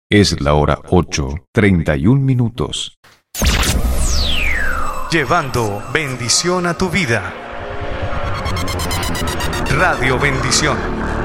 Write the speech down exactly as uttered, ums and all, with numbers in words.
Es la hora ocho, treinta y un minutos. Llevando bendición a tu vida. Radio Bendición.